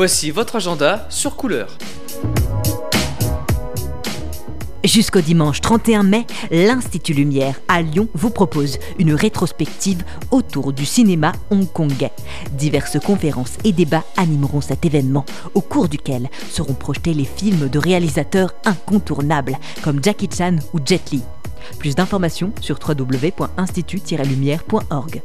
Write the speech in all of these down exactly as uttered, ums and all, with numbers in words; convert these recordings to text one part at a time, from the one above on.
Voici votre agenda sur Couleur. Jusqu'au dimanche trente et un mai, l'Institut Lumière à Lyon vous propose une rétrospective autour du cinéma hongkongais. Diverses conférences et débats animeront cet événement, au cours duquel seront projetés les films de réalisateurs incontournables comme Jackie Chan ou Jet Li. Plus d'informations sur w w w point institut tiret lumière point org.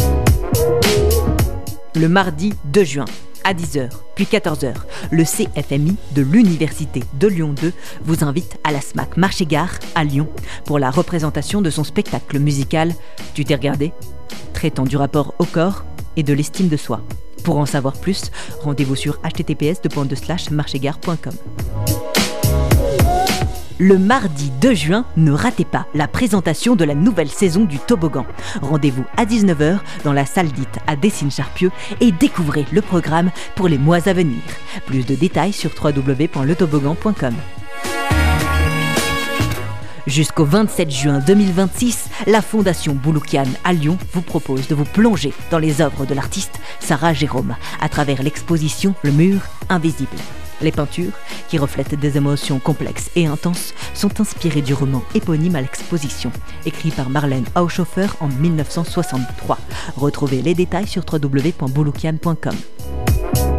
Le mardi deux juin, à dix heures, puis quatorze heures, le C F M I de l'Université de Lyon deux vous invite à la SMAC Marché-Gare à Lyon pour la représentation de son spectacle musical « Tu t'es regardé ?», traitant du rapport au corps et de l'estime de soi. Pour en savoir plus, rendez-vous sur h t t p s slash marchegare point com. Le mardi deux juin, ne ratez pas la présentation de la nouvelle saison du Toboggan. Rendez-vous à dix-neuf heures dans la salle dite à Dessines-Charpieu et découvrez le programme pour les mois à venir. Plus de détails sur w w w point le toboggan point com. Jusqu'au vingt-sept juin deux mille vingt-six, la Fondation Bouloukian à Lyon vous propose de vous plonger dans les œuvres de l'artiste Sarah Jérôme à travers l'exposition Le Mur Invisible. Les peintures, qui reflètent des émotions complexes et intenses, sont inspirées du roman éponyme à l'exposition, écrit par Marlène Haushofer en mille neuf cent soixante-trois. Retrouvez les détails sur w w w point bouloukian point com.